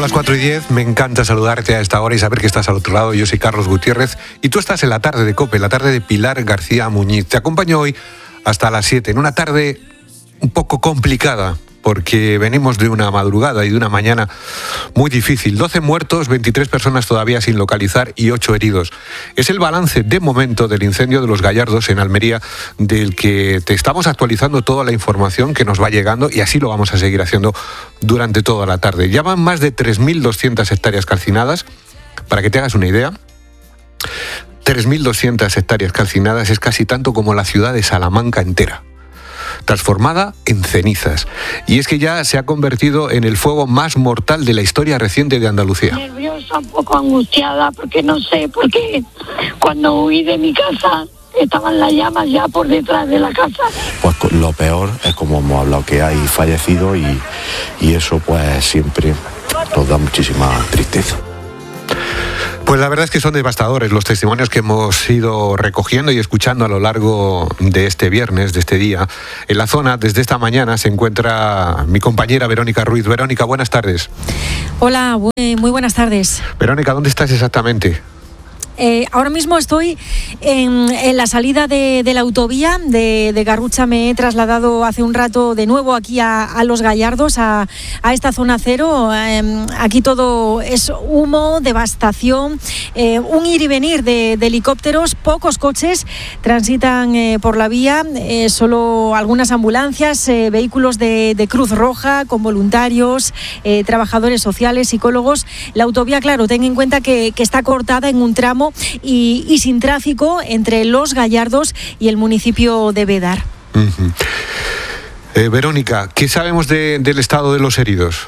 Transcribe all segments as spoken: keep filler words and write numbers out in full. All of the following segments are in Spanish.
las cuatro y diez, me encanta saludarte a esta hora y saber que estás al otro lado. Yo soy Carlos Gutiérrez y tú estás en la tarde de COPE, la tarde de Pilar García Muñiz. Te acompaño hoy hasta las siete, en una tarde un poco complicada, porque venimos de una madrugada y de una mañana muy difícil. doce muertos, veintitrés personas todavía sin localizar y ocho heridos. Es el balance de momento del incendio de Los Gallardos en Almería, del que te estamos actualizando toda la información que nos va llegando, y así lo vamos a seguir haciendo durante toda la tarde. Ya van más de tres mil doscientas hectáreas calcinadas. Para que te hagas una idea, tres mil doscientas hectáreas calcinadas es casi tanto como la ciudad de Salamanca entera, transformada en cenizas. Y es que ya se ha convertido en el fuego más mortal de la historia reciente de Andalucía. Nerviosa, un poco angustiada, porque no sé, porque cuando huí de mi casa estaban las llamas ya por detrás de la casa. Pues lo peor es, como hemos hablado, que hay fallecidos y, y eso pues siempre nos da muchísima tristeza. Pues la verdad es que son devastadores los testimonios que hemos ido recogiendo y escuchando a lo largo de este viernes, de este día. En la zona, desde esta mañana, se encuentra mi compañera Verónica Ruiz. Verónica, buenas tardes. Hola, muy buenas tardes. Verónica, ¿dónde estás exactamente? Eh, ahora mismo estoy en, en la salida de, de la autovía de, de Garrucha. Me he trasladado hace un rato de nuevo aquí a, a Los Gallardos, a, a esta zona cero. Eh, aquí todo es humo, devastación, eh, un ir y venir de, de helicópteros. Pocos coches transitan eh, por la vía, eh, solo algunas ambulancias, eh, vehículos de, de Cruz Roja con voluntarios, eh, trabajadores sociales, psicólogos. La autovía, claro, ten en cuenta que, que está cortada en un tramo Y, y sin tráfico entre Los Gallardos y el municipio de Bédar. Uh-huh. eh, Verónica, ¿qué sabemos de, del estado de los heridos?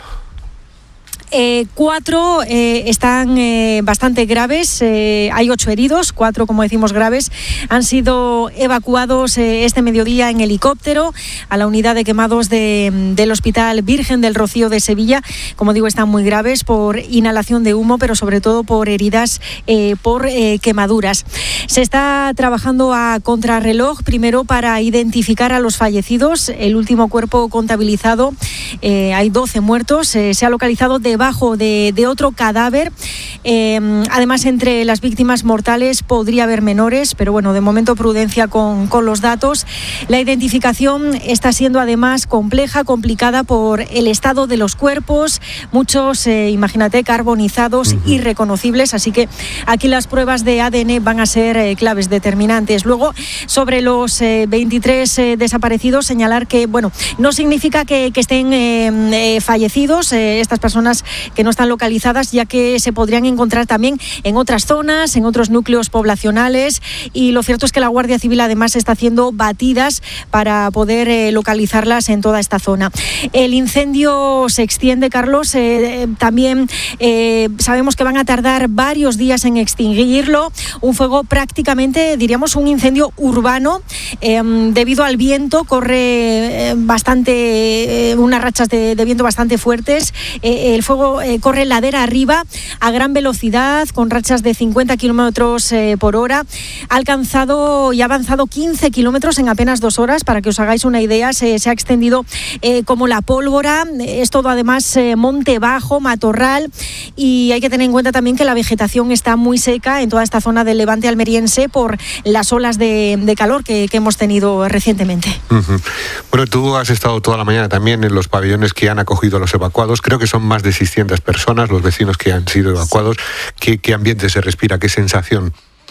Eh, cuatro eh, están eh, bastante graves, eh, hay ocho heridos, cuatro, como decimos, graves. Han sido evacuados eh, este mediodía en helicóptero a la unidad de quemados de, del Hospital Virgen del Rocío de Sevilla. Como digo, están muy graves por inhalación de humo, pero sobre todo por heridas eh, por eh, quemaduras. Se está trabajando a contrarreloj, primero para identificar a los fallecidos. El último cuerpo contabilizado, eh, hay doce muertos, eh, se ha localizado debajo De, de otro cadáver. Eh, además, entre las víctimas mortales podría haber menores, pero bueno, de momento prudencia con, con los datos. La identificación está siendo además compleja, complicada por el estado de los cuerpos, muchos, eh, imagínate, carbonizados, uh-huh. irreconocibles, así que aquí las pruebas de A D N van a ser eh, claves determinantes. Luego, sobre los eh, veintitrés eh, desaparecidos, señalar que, bueno, no significa que, que estén eh, eh, fallecidos eh, estas personas que no están localizadas, ya que se podrían encontrar también en otras zonas, en otros núcleos poblacionales, y lo cierto es que la Guardia Civil además está haciendo batidas para poder eh, localizarlas en toda esta zona. El incendio se extiende, Carlos, eh, eh, también eh, sabemos que van a tardar varios días en extinguirlo, un fuego prácticamente, diríamos, un incendio urbano, eh, debido al viento, corre eh, bastante, eh, unas rachas de, de viento bastante fuertes, eh, el fuego eh, corre ladera arriba a gran velocidad, con rachas de cincuenta kilómetros eh, por hora. Ha alcanzado y ha avanzado quince kilómetros en apenas dos horas. Para que os hagáis una idea, se, se ha extendido eh, como la pólvora. Es todo además eh, monte bajo, matorral, y hay que tener en cuenta también que la vegetación está muy seca en toda esta zona del levante almeriense por las olas de, de calor que, que hemos tenido recientemente. Uh-huh. Bueno, tú has estado toda la mañana también en los pabellones que han acogido a los evacuados. Creo que son más de seiscientas personas, los vecinos que han sido evacuados. ¿Qué, qué ambiente se respira? ¿Qué sensación?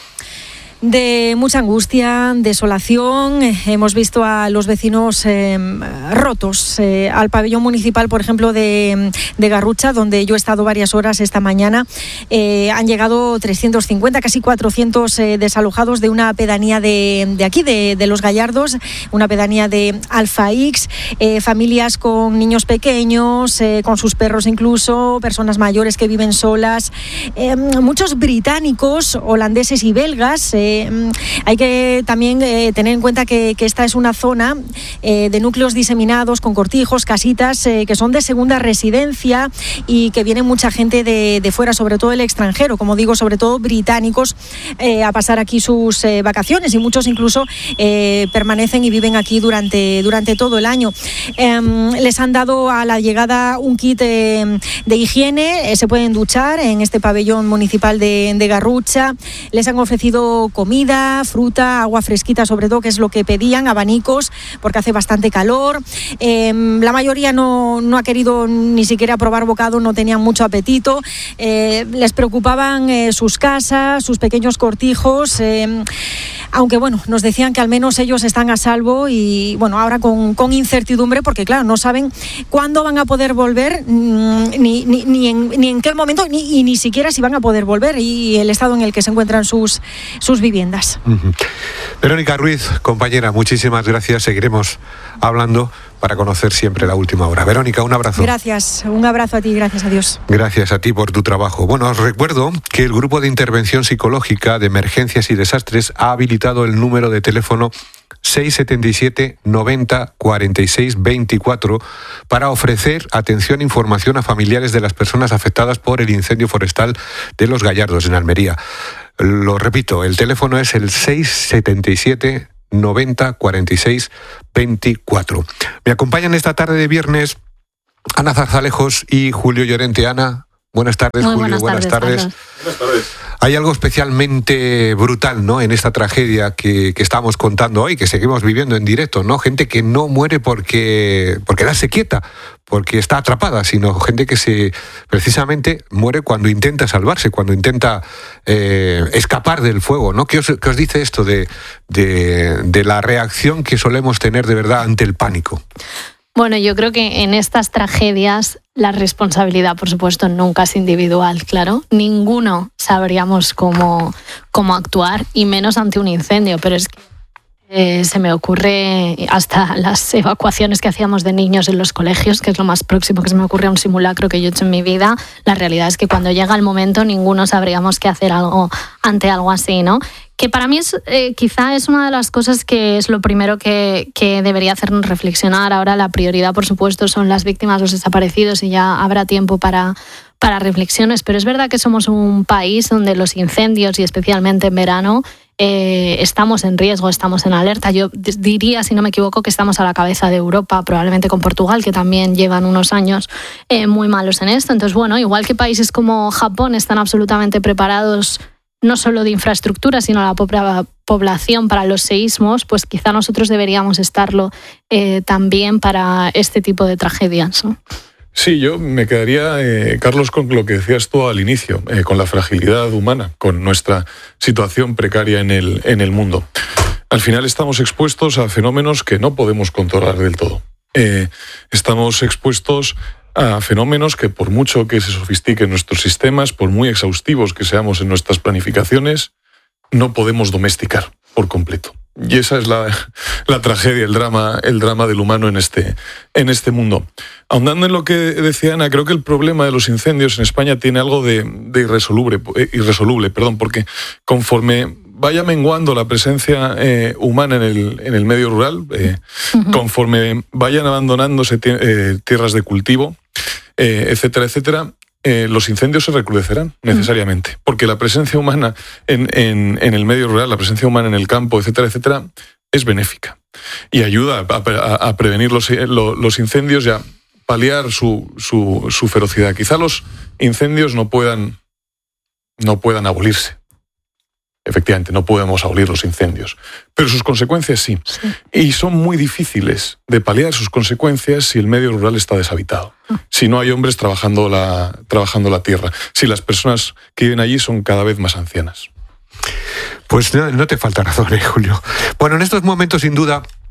De mucha angustia, desolación. Hemos visto a los vecinos eh, rotos. Eh, al pabellón municipal, por ejemplo, de, de Garrucha, donde yo he estado varias horas esta mañana, eh, han llegado trescientos cincuenta, casi cuatrocientos eh, desalojados de una pedanía de, de aquí, de, de Los Gallardos, una pedanía de Alfa X, eh, familias con niños pequeños, eh, con sus perros incluso, personas mayores que viven solas, eh, muchos británicos, holandeses y belgas, eh, Eh, hay que también eh, tener en cuenta que, que esta es una zona eh, de núcleos diseminados con cortijos, casitas eh, que son de segunda residencia y que viene mucha gente de, de fuera, sobre todo el extranjero, como digo, sobre todo británicos, eh, a pasar aquí sus eh, vacaciones, y muchos incluso eh, permanecen y viven aquí durante, durante todo el año. Eh, les han dado a la llegada un kit eh, de higiene, eh, se pueden duchar en este pabellón municipal de, de Garrucha. Les han ofrecido comida, fruta, agua fresquita sobre todo, que es lo que pedían, abanicos, porque hace bastante calor. Eh, la mayoría no, no ha querido ni siquiera probar bocado, no tenían mucho apetito. Eh, les preocupaban eh, sus casas, sus pequeños cortijos, eh, aunque bueno, nos decían que al menos ellos están a salvo, y bueno, ahora con, con incertidumbre, porque claro, no saben cuándo van a poder volver, ni, ni, ni, en, ni en qué momento, ni, y ni siquiera si van a poder volver, y el estado en el que se encuentran sus, sus viviendas. Uh-huh. Verónica Ruiz, compañera, muchísimas gracias. Seguiremos hablando para conocer siempre la última hora. Verónica, un abrazo. Gracias, un abrazo a ti, gracias a Dios. Gracias a ti por tu trabajo. Bueno, os recuerdo que el Grupo de Intervención Psicológica de Emergencias y Desastres ha habilitado el número de teléfono seis siete siete, noventa, cuarenta y seis, veinticuatro para ofrecer atención e información a familiares de las personas afectadas por el incendio forestal de Los Gallardos, en Almería. Lo repito, el teléfono es el seis siete siete, noventa, cuarenta y seis, veinticuatro. Me acompañan esta tarde de viernes Ana Zarzalejos y Julio Llorente. Ana, buenas tardes. Muy Julio, buenas, buenas tardes. tardes. Buenas tardes. Hay algo especialmente brutal, ¿no?, en esta tragedia que, que estamos contando hoy, que seguimos viviendo en directo, ¿no? Gente que no muere porque, por quedarse quieta, porque está atrapada, sino gente que se precisamente muere cuando intenta salvarse, cuando intenta eh, escapar del fuego, ¿no? ¿Qué os, qué os dice esto de, de, de la reacción que solemos tener de verdad ante el pánico? Bueno, yo creo que en estas tragedias la responsabilidad, por supuesto, nunca es individual, claro. Ninguno sabríamos cómo, cómo actuar, y menos ante un incendio, pero es que eh, se me ocurre hasta las evacuaciones que hacíamos de niños en los colegios, que es lo más próximo que se me ocurre a un simulacro que yo he hecho en mi vida. La realidad es que cuando llega el momento ninguno sabríamos qué hacer algo ante algo así, ¿no? Que para mí es, eh, quizá es una de las cosas que es lo primero que, que debería hacernos reflexionar. Ahora la prioridad, por supuesto, son las víctimas, los desaparecidos, y ya habrá tiempo para, para reflexiones. Pero es verdad que somos un país donde los incendios, y especialmente en verano, eh, estamos en riesgo, estamos en alerta. Yo diría, si no me equivoco, que estamos a la cabeza de Europa, probablemente con Portugal, que también llevan unos años eh, muy malos en esto. Entonces, bueno, igual que países como Japón están absolutamente preparados, no solo de infraestructura, sino la propia población para los seísmos, pues quizá nosotros deberíamos estarlo eh, también para este tipo de tragedias, ¿no? Sí, yo me quedaría, eh, Carlos, con lo que decías tú al inicio, eh, con la fragilidad humana, con nuestra situación precaria en el, en el mundo. Al final estamos expuestos a fenómenos que no podemos controlar del todo. Eh, estamos expuestos a fenómenos que, por mucho que se sofistiquen nuestros sistemas, por muy exhaustivos que seamos en nuestras planificaciones, no podemos domesticar por completo. Y esa es la, la tragedia, el drama, el drama del humano en este, en este mundo. Ahondando en lo que decía Ana, creo que el problema de los incendios en España tiene algo de, de irresoluble, irresoluble, perdón, porque conforme vaya menguando la presencia eh, humana en el, en el medio rural, eh, uh-huh. conforme vayan abandonándose t- eh, tierras de cultivo, eh, etcétera, etcétera, eh, los incendios se recrudecerán necesariamente, uh-huh. porque la presencia humana en, en, en el medio rural, la presencia humana en el campo, etcétera, etcétera, es benéfica y ayuda a, a, a prevenir los, los incendios y a paliar su, su, su ferocidad. Quizá los incendios no puedan, no puedan abolirse. Efectivamente, no podemos abolir los incendios, pero sus consecuencias sí. sí. Y son muy difíciles de paliar sus consecuencias si el medio rural está deshabitado, oh. si no hay hombres trabajando la, trabajando la tierra, si las personas que viven allí son cada vez más ancianas. Pues no, no te falta razón, ¿eh, Julio? Bueno, en estos momentos, sin duda,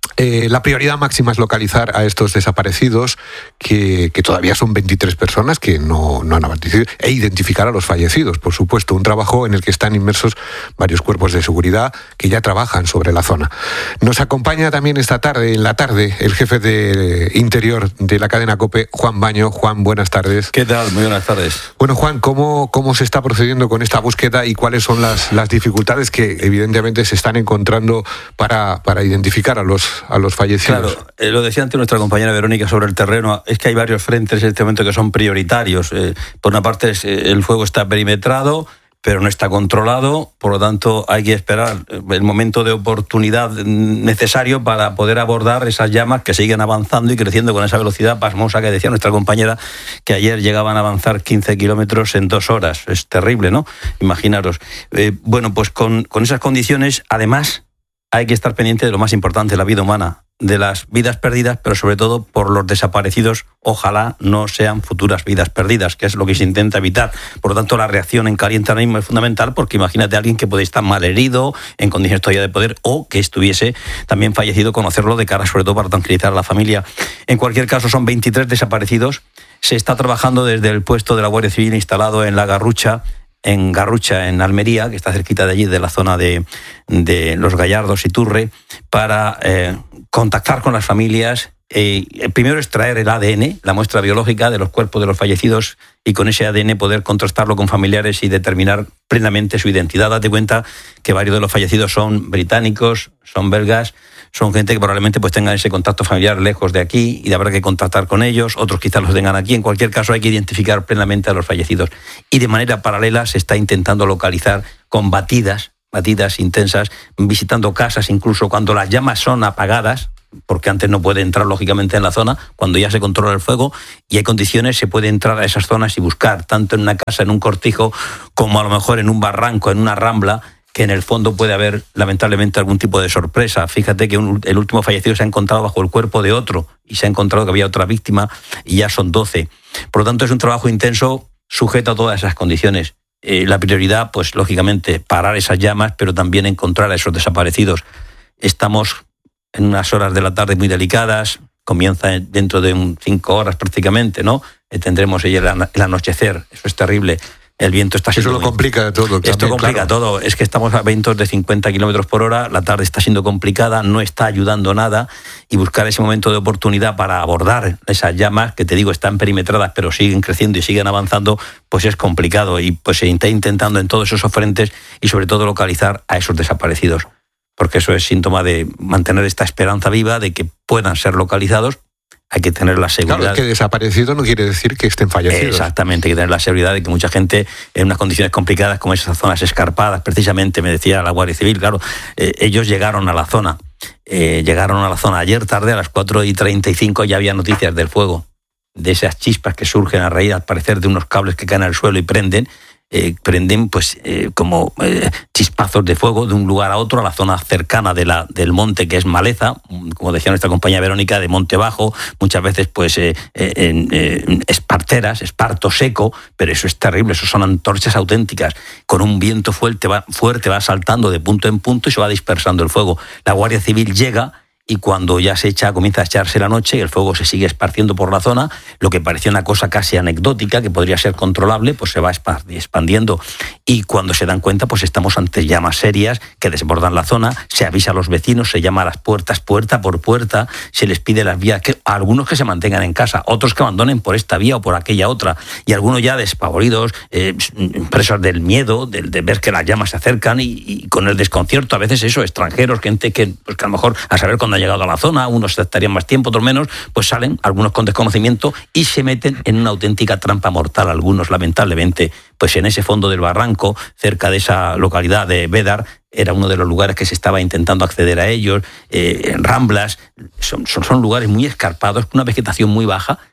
Eh, la prioridad máxima es localizar a estos desaparecidos, que, que todavía son veintitrés personas que no, no han aparecido, e identificar a los fallecidos, por supuesto. Un trabajo en el que están inmersos varios cuerpos de seguridad que ya trabajan sobre la zona. Nos acompaña también esta tarde, en la tarde, el jefe de Interior de la cadena COPE, Juan Baño. Juan, buenas tardes. ¿Qué tal? Muy buenas tardes. Bueno, Juan, ¿cómo, cómo se está procediendo con esta búsqueda y cuáles son las, las dificultades que evidentemente se están encontrando para, para identificar a los a los fallecidos? Claro, eh, lo decía antes nuestra compañera Verónica sobre el terreno, es que hay varios frentes en este momento que son prioritarios. Eh, por una parte, es, eh, el fuego está perimetrado, pero no está controlado, por lo tanto hay que esperar el momento de oportunidad necesario para poder abordar esas llamas que siguen avanzando y creciendo con esa velocidad pasmosa que decía nuestra compañera, que ayer llegaban a avanzar quince kilómetros en dos horas. Es terrible, ¿no? Imaginaros. Eh, bueno, pues con, con esas condiciones, además, hay que estar pendiente de lo más importante, la vida humana, de las vidas perdidas, pero sobre todo por los desaparecidos. Ojalá no sean futuras vidas perdidas, que es lo que se intenta evitar. Por lo tanto, la reacción en caliente ahora mismo es fundamental, porque imagínate a alguien que puede estar mal herido, en condiciones todavía de poder, o que estuviese también fallecido, conocerlo de cara, sobre todo para tranquilizar a la familia. En cualquier caso, son veintitrés desaparecidos. Se está trabajando desde el puesto de la Guardia Civil instalado en La Garrucha, en Garrucha, en Almería, que está cerquita de allí, de la zona de, de Los Gallardos y Turre, para eh, contactar con las familias. Eh, primero extraer el A D N, la muestra biológica de los cuerpos de los fallecidos, y con ese A D N poder contrastarlo con familiares y determinar plenamente su identidad. Date cuenta que varios de los fallecidos son británicos, son belgas, son gente que probablemente pues tengan ese contacto familiar lejos de aquí y habrá que contactar con ellos, otros quizás los tengan aquí. En cualquier caso, hay que identificar plenamente a los fallecidos. Y de manera paralela se está intentando localizar con batidas, batidas intensas, visitando casas incluso cuando las llamas son apagadas, porque antes no puede entrar lógicamente en la zona. Cuando ya se controla el fuego y hay condiciones, se puede entrar a esas zonas y buscar, tanto en una casa, en un cortijo, como a lo mejor en un barranco, en una rambla, que en el fondo puede haber lamentablemente algún tipo de sorpresa. Fíjate que un, el último fallecido se ha encontrado bajo el cuerpo de otro y se ha encontrado que había otra víctima y ya son doce. Por lo tanto, es un trabajo intenso sujeto a todas esas condiciones. Eh, la prioridad, pues lógicamente, parar esas llamas, pero también encontrar a esos desaparecidos. Estamos en unas horas de la tarde muy delicadas, comienza dentro de un cinco horas prácticamente, ¿no? Eh, tendremos el, el anochecer, eso es terrible. El viento está siendo... Eso lo muy... complica todo. Esto también, complica claro. todo. Es que estamos a vientos de cincuenta kilómetros por hora, la tarde está siendo complicada, no está ayudando nada, y buscar ese momento de oportunidad para abordar esas llamas, que te digo, están perimetradas, pero siguen creciendo y siguen avanzando, pues es complicado. Y pues se está intentando en todos esos frentes y sobre todo localizar a esos desaparecidos, porque eso es síntoma de mantener esta esperanza viva de que puedan ser localizados. Hay que tener la seguridad. Claro, es que desaparecido no quiere decir que estén fallecidos. Exactamente, hay que tener la seguridad de que mucha gente en unas condiciones complicadas como esas zonas escarpadas, precisamente me decía la Guardia Civil, claro, eh, ellos llegaron a la zona, eh, llegaron a la zona ayer tarde a las cuatro y treinta y cinco, ya había noticias del fuego, de esas chispas que surgen a raíz, al parecer, de unos cables que caen al suelo y prenden, Eh, prenden pues eh, como eh, chispazos de fuego de un lugar a otro, a la zona cercana de la, del monte, que es maleza, como decía nuestra compañera Verónica, de monte bajo, muchas veces pues eh, eh, en, eh, esparteras, esparto seco, pero eso es terrible, eso son antorchas auténticas, con un viento fuerte va, fuerte va saltando de punto en punto y se va dispersando el fuego. La Guardia Civil llega y cuando ya se echa, comienza a echarse la noche y el fuego se sigue esparciendo por la zona, lo que parecía una cosa casi anecdótica, que podría ser controlable, pues se va expandiendo. Y cuando se dan cuenta, pues estamos ante llamas serias que desbordan la zona, se avisa a los vecinos, se llama a las puertas, puerta por puerta, se les pide las vías, que a algunos que se mantengan en casa, otros que abandonen por esta vía o por aquella otra, y algunos ya despavoridos, eh, presos del miedo, de, de ver que las llamas se acercan y, y con el desconcierto, a veces eso, extranjeros, gente que, pues que a lo mejor a saber cuándo ha llegado a la zona, unos estarían más tiempo, otros menos, pues salen, algunos con desconocimiento, y se meten en una auténtica trampa mortal, algunos lamentablemente, pues en ese fondo del barranco, cerca de esa localidad de Bédar, era uno de los lugares que se estaba intentando acceder a ellos, eh, en ramblas, son, son, son lugares muy escarpados, con una vegetación muy baja,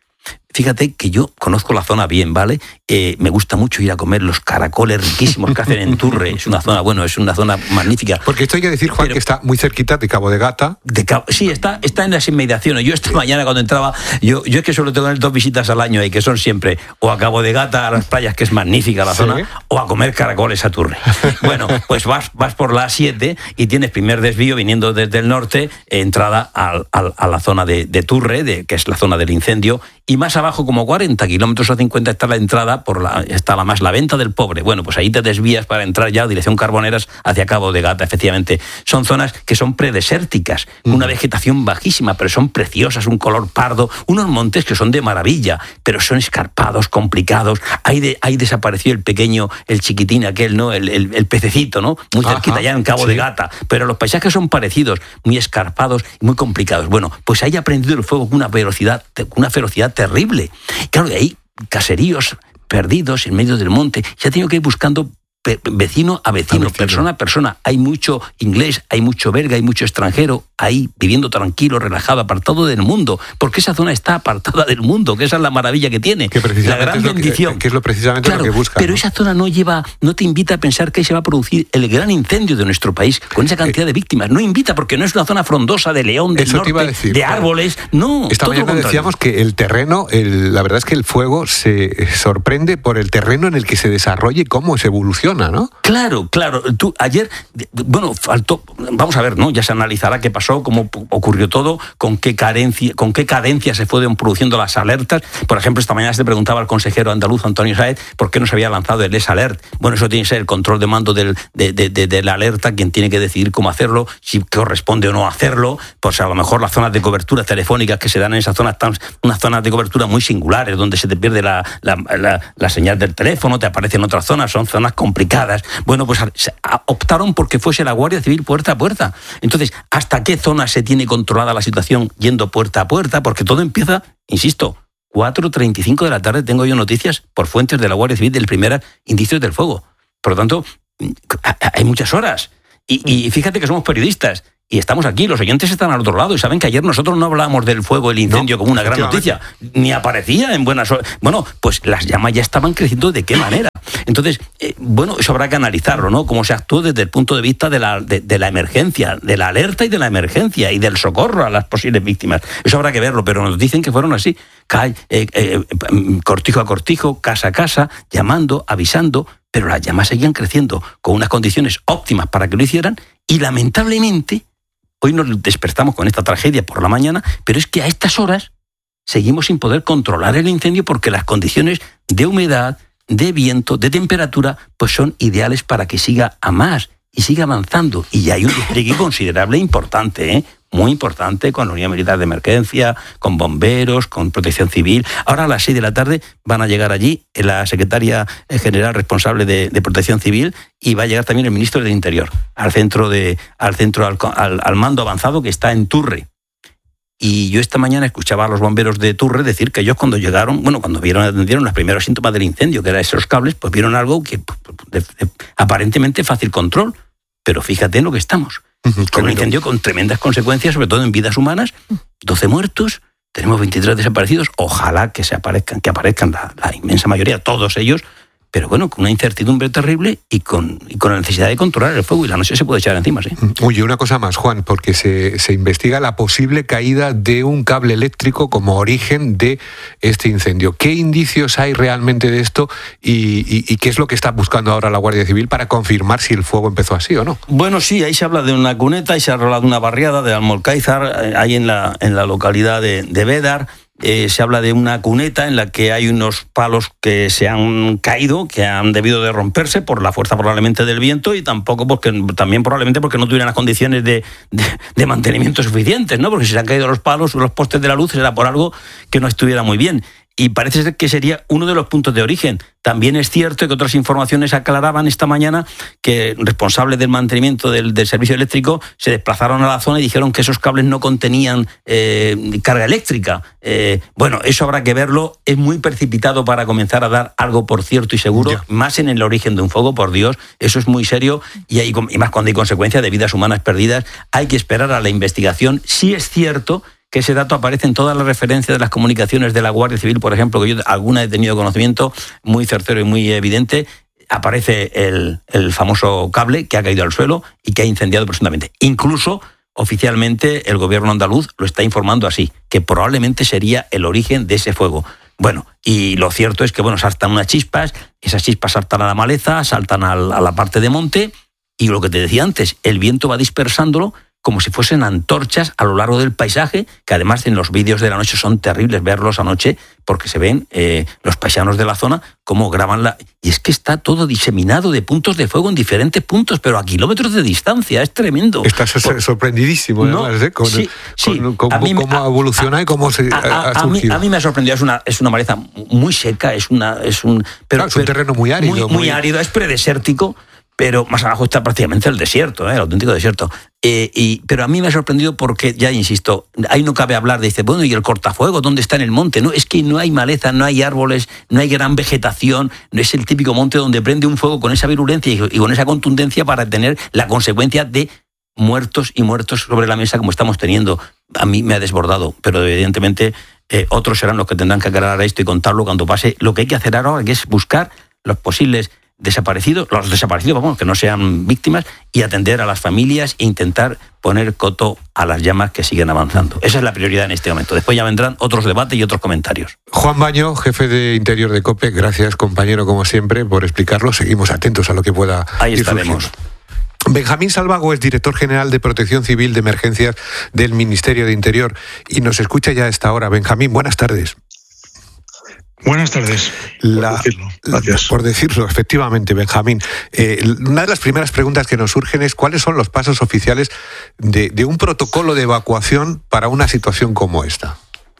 fíjate que yo conozco la zona bien, ¿vale? Eh, me gusta mucho ir a comer los caracoles riquísimos que hacen en Turre. Es una zona, bueno, es una zona magnífica. Porque esto hay que decir, Juan, pero, que está muy cerquita de Cabo de Gata. De Cabo, sí, está, está en las inmediaciones. Yo esta sí. mañana cuando entraba, yo, yo es que solo tengo dos visitas al año y que son siempre o a Cabo de Gata, a las playas, que es magnífica la sí. zona, o a comer caracoles a Turre. Bueno, pues vas, vas por la A siete y tienes primer desvío viniendo desde el norte, entrada a, a, a la zona de, de Turre, de, que es la zona del incendio, y más abajo, como cuarenta kilómetros o cincuenta, está la entrada, por la, está la más la venta del pobre. Bueno, pues ahí te desvías para entrar ya a dirección Carboneras hacia Cabo de Gata, efectivamente. Son zonas que son predesérticas, mm. una vegetación bajísima, pero son preciosas, un color pardo, unos montes que son de maravilla, pero son escarpados, complicados. Ahí, de, ahí desapareció el pequeño, el chiquitín aquel, ¿no? El, el, el pececito, ¿no? Muy cerquita, Ajá, ya en Cabo sí. de Gata. Pero los paisajes son parecidos, muy escarpados y muy complicados. Bueno, pues ahí ha prendido el fuego con una velocidad, una ferocidad terrible. Claro, de ahí caseríos perdidos en medio del monte. Se ha tenido que ir buscando vecino a vecino, a vecino, persona a persona. Hay mucho inglés, hay mucho belga, hay mucho extranjero ahí viviendo tranquilo, relajado, apartado del mundo, porque esa zona está apartada del mundo, que esa es la maravilla que tiene, que la gran es bendición. Que, que es lo precisamente claro, lo que busca. Pero ¿no? esa zona no lleva, no te invita a pensar que ahí se va a producir el gran incendio de nuestro país con esa cantidad eh, de víctimas. No invita, porque no es una zona frondosa de León, del norte, decir, de árboles. No. Esta todo mañana decíamos que el terreno, el, la verdad es que el fuego se sorprende por el terreno en el que se desarrolla y cómo se evoluciona, ¿no? Claro. Claro, claro. Tú, ayer, bueno, faltó, vamos a ver, ¿no? Ya se analizará qué pasó, cómo ocurrió todo, con qué carencia, con qué cadencia se fueron produciendo las alertas. Por ejemplo, esta mañana se preguntaba al consejero andaluz, Antonio Sáez, por qué no se había lanzado el S-Alert. Bueno, eso tiene que ser el control de mando del, de, de, de, de la alerta, quien tiene que decidir cómo hacerlo, si corresponde o no hacerlo. Pues a lo mejor las zonas de cobertura telefónicas que se dan en esas zonas, están unas zonas de cobertura muy singulares, donde se te pierde la, la, la, la señal del teléfono, te aparecen otras zonas, son zonas complicadas. Bueno, pues optaron porque fuese la Guardia Civil puerta a puerta. Entonces, ¿hasta qué zona se tiene controlada la situación yendo puerta a puerta? Porque todo empieza, insisto, cuatro treinta y cinco de la tarde tengo yo noticias por fuentes de la Guardia Civil del primer indicio del fuego. Por lo tanto, hay muchas horas. Y, y fíjate que somos periodistas. Y estamos aquí, los oyentes están al otro lado y saben que ayer nosotros no hablábamos del fuego, el incendio, no, como una gran noticia, ni aparecía en buenas horas. Bueno, pues las llamas ya estaban creciendo, ¿de qué manera? Entonces, eh, bueno, eso habrá que analizarlo, ¿no? Cómo se actuó desde el punto de vista de la, de, de la emergencia, de la alerta y de la emergencia y del socorro a las posibles víctimas. Eso habrá que verlo, pero nos dicen que fueron así, eh, eh, cortijo a cortijo, casa a casa, llamando, avisando, pero las llamas seguían creciendo con unas condiciones óptimas para que lo hicieran y lamentablemente hoy nos despertamos con esta tragedia por la mañana, pero es que a estas horas seguimos sin poder controlar el incendio porque las condiciones de humedad, de viento, de temperatura, pues son ideales para que siga a más y siga avanzando. Y hay un despliegue considerable e importante, ¿eh? Muy importante, con la unidad militar de emergencia, con bomberos, con protección civil. Ahora a las seis de la tarde van a llegar allí la secretaria general responsable de, de protección civil y va a llegar también el ministro del Interior al centro, de, al, centro al, al, al mando avanzado que está en Turre. Y yo esta mañana escuchaba a los bomberos de Turre decir que ellos cuando llegaron, bueno, cuando vieron, atendieron los primeros síntomas del incendio, que eran esos cables, pues vieron algo que de, de, aparentemente fácil control. Pero fíjate en lo que estamos. Uh-huh, con un incendio con tremendas consecuencias, sobre todo en vidas humanas, doce muertos, tenemos veintitrés desaparecidos, ojalá que se aparezcan, que aparezcan la, la inmensa mayoría, todos ellos, pero bueno, con una incertidumbre terrible y con, y con la necesidad de controlar el fuego, y la noche se puede echar encima, ¿sí? Oye, una cosa más, Juan, porque se, se investiga la posible caída de un cable eléctrico como origen de este incendio. ¿Qué indicios hay realmente de esto y, y, y qué es lo que está buscando ahora la Guardia Civil para confirmar si el fuego empezó así o no? Bueno, sí, ahí se habla de una cuneta, ahí se habla de una barriada de Almolcáizar, ahí en la, en la localidad de, de Bédar. Eh, se habla de una cuneta en la que hay unos palos que se han caído, que han debido de romperse por la fuerza probablemente del viento y tampoco porque también probablemente porque no tuvieran las condiciones de, de, de mantenimiento suficientes, ¿no? Porque si se han caído los palos o los postes de la luz será por algo que no estuviera muy bien. Y parece ser que sería uno de los puntos de origen. También es cierto que otras informaciones aclaraban esta mañana que responsables del mantenimiento del, del servicio eléctrico se desplazaron a la zona y dijeron que esos cables no contenían eh, carga eléctrica. Eh, bueno, eso habrá que verlo. Es muy precipitado para comenzar a dar algo por cierto y seguro, yeah. Más en el origen de un fuego, por Dios. Eso es muy serio y, hay, y más cuando hay consecuencias de vidas humanas perdidas. Hay que esperar a la investigación. Sí es cierto que ese dato aparece en todas las referencias de las comunicaciones de la Guardia Civil, por ejemplo, que yo alguna he tenido conocimiento muy certero y muy evidente. Aparece el, el famoso cable que ha caído al suelo y que ha incendiado presuntamente. Incluso, oficialmente, el gobierno andaluz lo está informando así, que probablemente sería el origen de ese fuego. Bueno, y lo cierto es que, bueno, saltan unas chispas, esas chispas saltan a la maleza, saltan a la parte de monte, y lo que te decía antes, el viento va dispersándolo como si fuesen antorchas a lo largo del paisaje, que además en los vídeos de la noche son terribles verlos anoche, porque se ven eh, los paisanos de la zona cómo graban la... Y es que está todo diseminado de puntos de fuego en diferentes puntos, pero a kilómetros de distancia, es tremendo. Estás Por... sorprendidíimo, no, además, ¿eh? Con, sí, sí. con, con, a mí, cómo a, evoluciona a, y cómo se a, ha, a, ha surgido. A mí, a mí me ha sorprendido, es una, es una maleza muy seca, es, una, es un... Pero, claro, es un pero, terreno muy árido. Muy, muy, muy árido, es predesértico, pero más abajo está prácticamente el desierto, ¿eh? El auténtico desierto. Eh, y, pero a mí me ha sorprendido porque, ya insisto, ahí no cabe hablar de, dice, bueno, ¿y el cortafuego dónde está en el monte? No, es que no hay maleza, no hay árboles, no hay gran vegetación, no es el típico monte donde prende un fuego con esa virulencia y, y con esa contundencia para tener la consecuencia de muertos y muertos sobre la mesa como estamos teniendo. A mí me ha desbordado, pero evidentemente eh, otros serán los que tendrán que aclarar esto y contarlo cuando pase. Lo que hay que hacer ahora que es buscar los posibles desaparecidos, los desaparecidos, vamos, que no sean víctimas, y atender a las familias e intentar poner coto a las llamas que siguen avanzando. Esa es la prioridad en este momento. Después ya vendrán otros debates y otros comentarios. Juan Baño, jefe de Interior de COPE, gracias, compañero, como siempre, por explicarlo. Seguimos atentos a lo que pueda Ahí ir estaremos. surgiendo. Benjamín Salvago es director general de Protección Civil de Emergencias del Ministerio de Interior y nos escucha ya a esta hora. Benjamín, buenas tardes. Buenas tardes. La, por decirlo. Gracias. Por decirlo, efectivamente, Benjamín. Eh, una de las primeras preguntas que nos surgen es ¿cuáles son los pasos oficiales de, de un protocolo de evacuación para una situación como esta?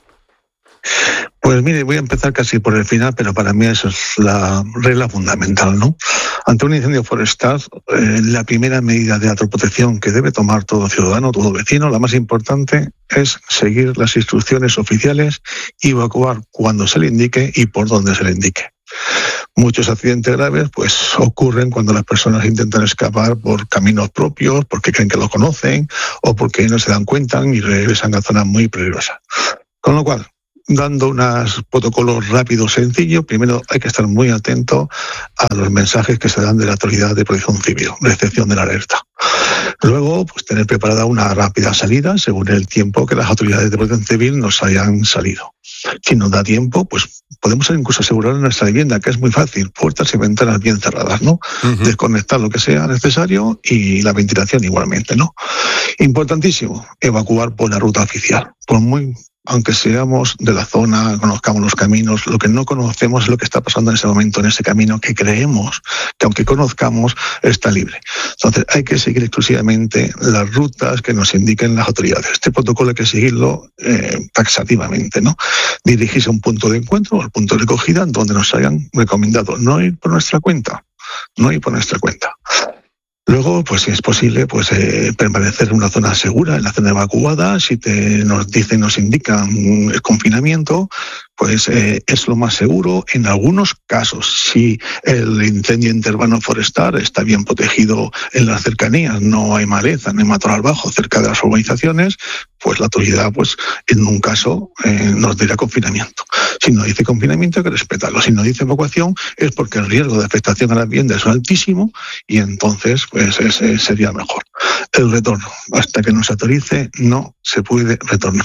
Pues mire, voy a empezar casi por el final, pero para mí eso es la regla fundamental, ¿no? Ante un incendio forestal, eh, la primera medida de autoprotección que debe tomar todo ciudadano, todo vecino, la más importante es seguir las instrucciones oficiales y evacuar cuando se le indique y por donde se le indique. Muchos accidentes graves pues ocurren cuando las personas intentan escapar por caminos propios, porque creen que los conocen o porque no se dan cuenta y regresan a zonas muy peligrosas. Con lo cual, dando unos protocolos rápidos, sencillos, primero hay que estar muy atento a los mensajes que se dan de la Autoridad de Protección Civil, recepción de la alerta. Luego, pues tener preparada una rápida salida según el tiempo que las autoridades de Protección Civil nos hayan salido. Si nos da tiempo, pues podemos incluso asegurar nuestra vivienda, que es muy fácil, puertas y ventanas bien cerradas, ¿no? Uh-huh. Desconectar lo que sea necesario y la ventilación igualmente, ¿no? Importantísimo, evacuar por la ruta oficial, por muy... aunque seamos de la zona, conozcamos los caminos, lo que no conocemos es lo que está pasando en ese momento, en ese camino que creemos que aunque conozcamos está libre. Entonces hay que seguir exclusivamente las rutas que nos indiquen las autoridades. Este protocolo hay que seguirlo eh, taxativamente, ¿no? Dirigirse a un punto de encuentro o al punto de recogida donde nos hayan recomendado no ir por nuestra cuenta, no ir por nuestra cuenta. Luego, pues si es posible, pues eh, permanecer en una zona segura, en la zona evacuada. Si te, nos dicen, nos indican el confinamiento, pues eh, es lo más seguro. En algunos casos, si el incendio interurbano forestal está bien protegido en las cercanías, no hay maleza, no hay matorral bajo cerca de las urbanizaciones, pues la autoridad, pues en un caso, eh, nos dirá confinamiento. Si no dice confinamiento, hay que respetarlo. Si no dice evacuación, es porque el riesgo de afectación a la vivienda es altísimo y entonces, pues ese sería mejor. El retorno, hasta que nos autorice, no se puede retornar.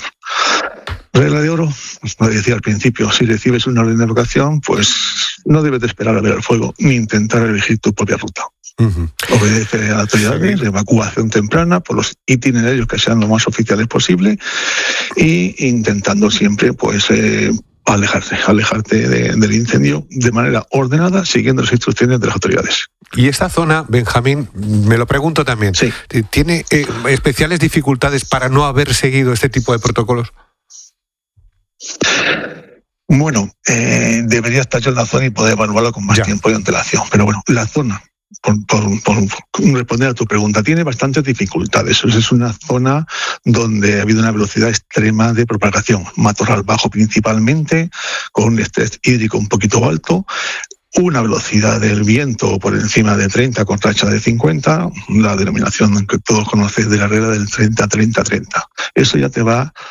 Regla de oro, pues como decía al principio, si recibes una orden de evacuación, pues no debes de esperar a ver el fuego ni intentar elegir tu propia ruta. Uh-huh. Obedece a autoridades de evacuación temprana por los itinerarios que sean lo más oficiales posible y intentando siempre pues eh, alejarte, alejarte de, del incendio de manera ordenada siguiendo las instrucciones de las autoridades. Y esta zona, Benjamín, me lo pregunto también, sí. ¿tiene eh, especiales dificultades para no haber seguido este tipo de protocolos? Bueno, eh, debería estar yo en la zona y poder evaluarlo con más ya. tiempo de antelación, pero bueno, la zona... Por, por, por responder a tu pregunta, tiene bastantes dificultades. Es una zona donde ha habido una velocidad extrema de propagación, matorral bajo principalmente, con un estrés hídrico un poquito alto, una velocidad del viento por encima de treinta con racha de cincuenta, la denominación que todos conocéis de la regla del treinta treinta treinta. Eso ya te va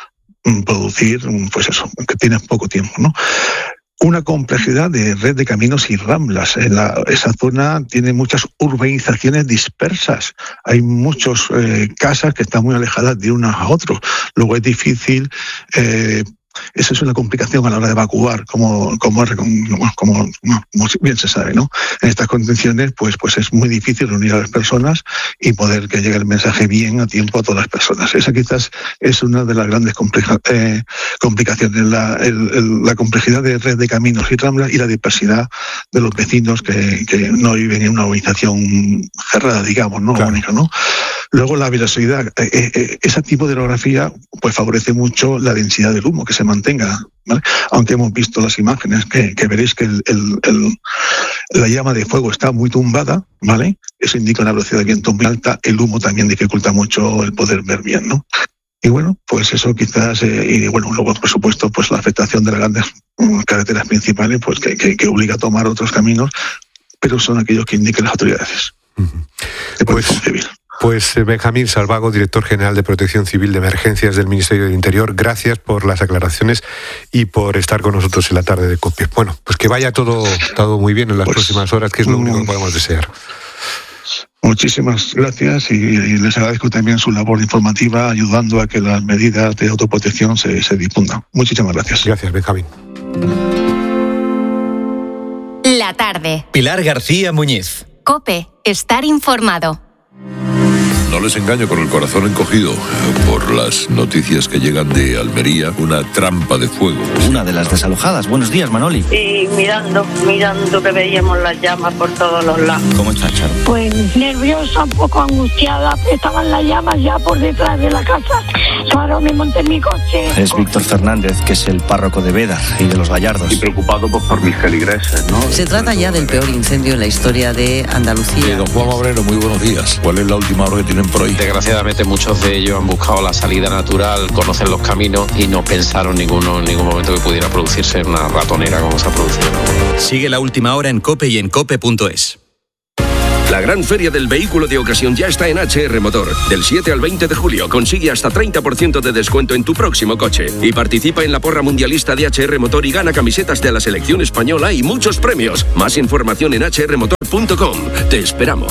producir, pues eso, que tienes poco tiempo, ¿no? Una complejidad de red de caminos y ramblas. En la, esa zona tiene muchas urbanizaciones dispersas. Hay muchas eh, casas que están muy alejadas de unas a otros. Luego es difícil... Eh, Esa es una complicación a la hora de evacuar, como, como, como, como, como bien se sabe, ¿no? En estas condiciones, pues, pues es muy difícil reunir a las personas y poder que llegue el mensaje bien a tiempo a todas las personas. Esa quizás es una de las grandes compleja, eh, complicaciones, la, el, el, la complejidad de red de caminos y ramblas y la diversidad de los vecinos que, que no viven en una urbanización cerrada, digamos, ¿no? Claro. Única, ¿no? Luego la velocidad, eh, eh, ese tipo de orografía pues favorece mucho la densidad del humo, que se mantenga, ¿vale? Aunque hemos visto las imágenes que, que veréis que el, el, el, la llama de fuego está muy tumbada, ¿vale? Eso indica una velocidad de viento muy alta, el humo también dificulta mucho el poder ver bien, ¿no? Y bueno, pues eso quizás, eh, y bueno, luego por supuesto pues la afectación de las grandes carreteras principales, pues que, que, que obliga a tomar otros caminos, pero son aquellos que indican las autoridades. Uh-huh. Se puede pues... concebir. Pues Benjamín Salvago, director general de Protección Civil de Emergencias del Ministerio del Interior, gracias por las aclaraciones y por estar con nosotros en la tarde de COPE. Bueno, pues que vaya todo, todo muy bien en las pues, próximas horas, que es lo único que podemos desear. Muchísimas gracias y, y les agradezco también su labor informativa ayudando a que las medidas de autoprotección se, se difundan. Muchísimas gracias. Gracias, Benjamín. La tarde. Pilar García Muñiz. COPE. Estar informado. No les engaño con el corazón encogido por las noticias que llegan de Almería, una trampa de fuego. Una de las desalojadas. Buenos días, Manoli. Y mirando, mirando que veíamos las llamas por todos los lados. ¿Cómo estás, Charo? Pues nerviosa, un poco angustiada, estaban las llamas ya por detrás de la casa. Ahora me monté en mi coche. Es Víctor Fernández, que es el párroco de Bédar y de los Gallardos. Y preocupado pues, por mis feligreses, ¿no? Se trata ya del peor incendio en la historia de Andalucía. Eh, don Juan Obrero, muy buenos días. ¿Cuál es la última hora que tienen por ahí? Desgraciadamente muchos de ellos han buscado la salida natural, conocen los caminos y no pensaron ninguno, en ningún momento que pudiera producirse una ratonera como se ha producido. Sigue la última hora en COPE y en cope punto es. La gran feria del vehículo de ocasión ya está en H R Motor. Del siete al veinte de julio consigue hasta treinta por ciento de descuento en tu próximo coche. Y participa en la porra mundialista de H R Motor y gana camisetas de la selección española y muchos premios. Más información en h r motor punto com. Te esperamos.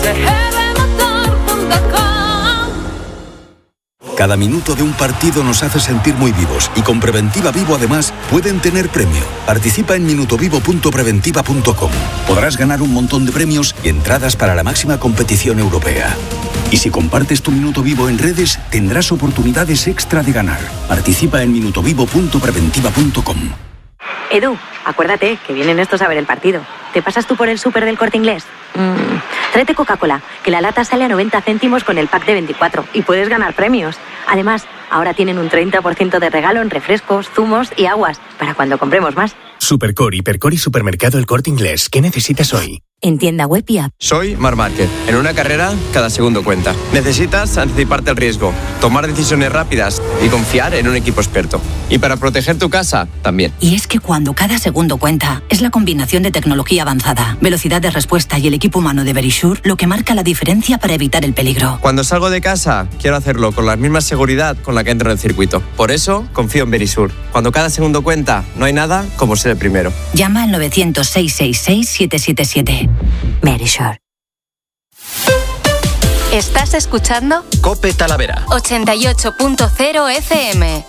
Cada minuto de un partido nos hace sentir muy vivos y con Preventiva Vivo además pueden tener premio. Participa en minutovivo punto preventiva punto com. Podrás ganar un montón de premios y entradas para la máxima competición europea. Y si compartes tu minuto vivo en redes, tendrás oportunidades extra de ganar. Participa en minutovivo punto preventiva punto com. Edu, acuérdate que vienen estos a ver el partido. ¿Te pasas tú por el súper del Corte Inglés? Mm. Tráete Coca-Cola, que la lata sale a noventa céntimos con el pack de veinticuatro y puedes ganar premios. Además, ahora tienen un treinta por ciento de regalo en refrescos, zumos y aguas, para cuando compremos más. Supercor, Hipercor y Supermercado El Corte Inglés. ¿Qué necesitas hoy? En tienda web y app. Soy Mar Márquez. En una carrera, cada segundo cuenta. Necesitas anticiparte al riesgo, tomar decisiones rápidas y confiar en un equipo experto. Y para proteger tu casa, también. Y es que cuando cada segundo cuenta, es la combinación de tecnología avanzada, velocidad de respuesta y el equipo humano de Verisure lo que marca la diferencia para evitar el peligro. Cuando salgo de casa, quiero hacerlo con la misma seguridad con la que entro en el circuito. Por eso, confío en Verisure. Cuando cada segundo cuenta, no hay nada como ser el primero. Llama al novecientos, seiscientos sesenta y seis, siete siete siete. Verisure. ¿Estás escuchando? COPE Talavera. ochenta y ocho punto cero F M.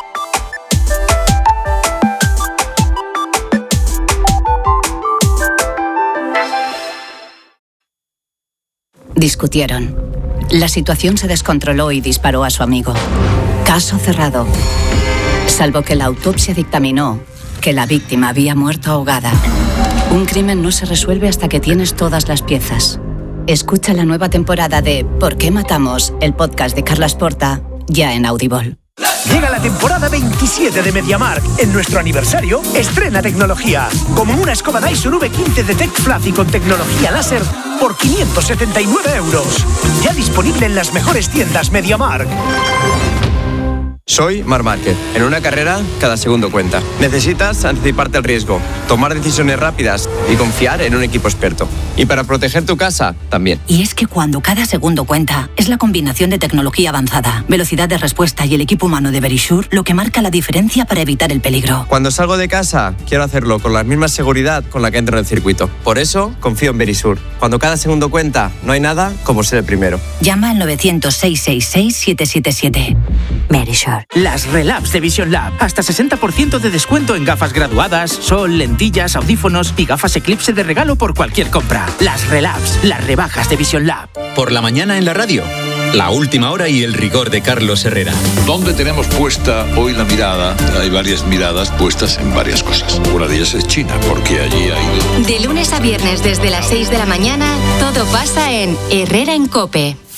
Discutieron. La situación se descontroló y disparó a su amigo. Caso cerrado. Salvo que la autopsia dictaminó que la víctima había muerto ahogada. Un crimen no se resuelve hasta que tienes todas las piezas. Escucha la nueva temporada de ¿Por qué matamos?, el podcast de Carlas Porta, ya en Audible. Llega la temporada veintisiete de MediaMarkt. En nuestro aniversario, estrena tecnología. Como una escoba Dyson V quince de Tech Fluffy con tecnología láser por quinientos setenta y nueve euros. Ya disponible en las mejores tiendas MediaMarkt. Soy Marc Márquez. En una carrera, cada segundo cuenta. Necesitas anticiparte al riesgo, tomar decisiones rápidas y confiar en un equipo experto. Y para proteger tu casa, también. Y es que cuando cada segundo cuenta, es la combinación de tecnología avanzada, velocidad de respuesta y el equipo humano de Verisure lo que marca la diferencia para evitar el peligro. Cuando salgo de casa, quiero hacerlo con la misma seguridad con la que entro en el circuito. Por eso, confío en Verisure. Cuando cada segundo cuenta, no hay nada como ser el primero. Llama al novecientos, seiscientos sesenta y seis, siete siete siete. Verisure. Las Relabs de Vision Lab. Hasta sesenta por ciento de descuento en gafas graduadas, sol, lentillas, audífonos y gafas Eclipse de regalo por cualquier compra. Las Relabs, las rebajas de Vision Lab. Por la mañana en la radio. La última hora y el rigor de Carlos Herrera. ¿Dónde tenemos puesta hoy la mirada? Hay varias miradas puestas en varias cosas. Una de ellas es China, porque allí ha ido... De lunes a viernes desde las seis de la mañana, todo pasa en Herrera en COPE.